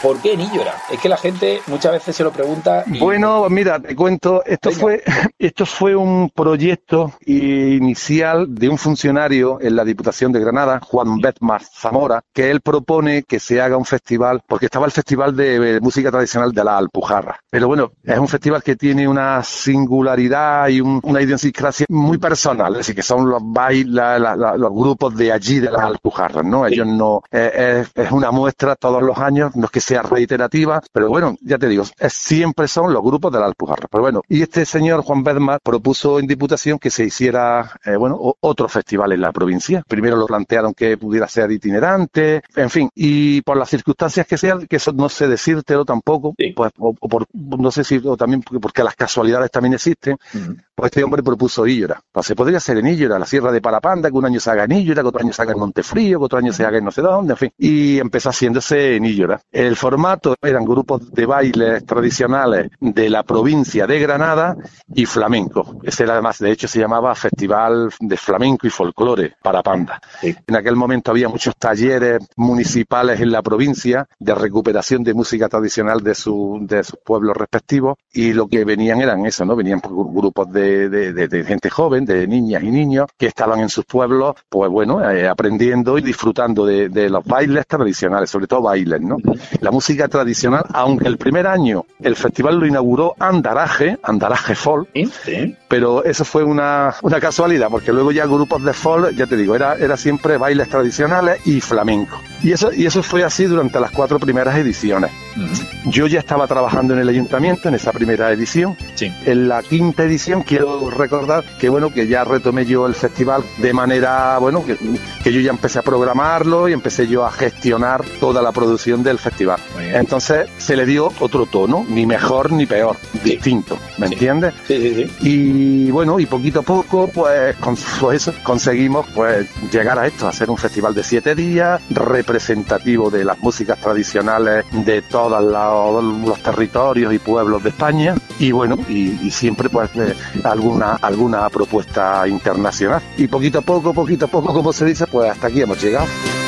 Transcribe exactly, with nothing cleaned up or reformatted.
¿Por qué en Illora? Es que la gente muchas veces se lo pregunta. Y... Bueno, mira, te cuento, esto Venga. fue esto fue un proyecto inicial de un funcionario en la Diputación de Granada, Juan Bedmar Zamora, que él propone que se haga un festival, porque estaba el Festival de Música Tradicional de la Alpujarra. Pero bueno, es un festival que tiene una singularidad y un, una idiosincrasia muy personal, es decir, que son los bailes, la, la, la, los grupos de allí de las Alpujarras, ¿no? Ellos no, eh, es, es una muestra todos los años, no es que sea reiterativa, pero bueno, ya te digo, es, siempre son los grupos de la Alpujarra. Pero bueno, y este señor Juan Bedmar propuso en Diputación que se hiciera, eh, bueno, o, otro festival en la provincia. Primero lo plantearon que pudiera ser itinerante, en fin, y por las circunstancias que sean, que eso no sé decírtelo tampoco, sí. pues, o, o por, no sé si, o también porque, porque las casualidades también existen, uh-huh. Pues este hombre propuso Illora. Pues se podría hacer en Illora, la Sierra de Parapanda, que un año se haga en Illora, que otro año se haga en Montefrío, que otro año se haga en no sé dónde, en fin. Y empezó haciéndose en Illora. El formato eran grupos de bailes tradicionales de la provincia de Granada y flamenco. Ese era, además, de hecho, se llamaba Festival de Flamenco y Folclore Parapanda. Sí. En aquel momento había muchos talleres municipales en la provincia de recuperación de música tradicional de, su, de sus pueblos respectivos, y lo que venían eran eso, ¿no? Venían grupos de, de, de, de gente joven, de niñas y niños, que estaban en sus pueblos, pues bueno, eh, aprendiendo y disfrutando de, de los bailes tradicionales, sobre todo bailes, ¿no? La música tradicional, aunque el primer año el festival lo inauguró Andaraje, Andaraje Folk, ¿sí? Sí. Pero eso fue una, una casualidad, porque luego ya grupos de folk, ya te digo, era, era siempre bailes tradicionales y flamenco. Y eso, y eso fue así durante las cuatro primeras ediciones. Uh-huh. Yo ya estaba trabajando en el ayuntamiento en esa primera edición. Sí. En la quinta edición quiero recordar que bueno, que ya retomé yo el festival de manera, bueno, que, que yo ya empecé a programarlo y empecé yo a gestionar toda la producción del festival. Entonces se le dio otro tono, ni mejor ni peor, sí. Distinto, ¿me sí. entiendes? Sí, sí, sí. Y bueno, y poquito a poco, pues, con, pues eso, conseguimos pues llegar a esto, a hacer un festival de siete días, representativo de las músicas tradicionales de todos los, los territorios y pueblos de España, y bueno, y, y siempre pues eh, alguna, alguna propuesta internacional. Y poquito a poco, poquito a poco, como se dice, pues hasta aquí hemos llegado.